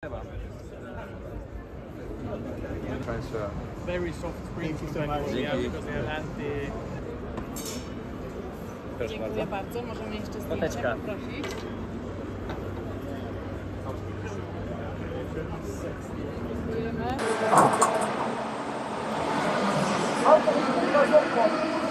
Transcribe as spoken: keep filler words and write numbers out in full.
Very soft spring from Venezuela because they are anti. Dziękuję bardzo. Możemy jeszcze zdjęcie Foteczka. poprosić. Dziękujemy.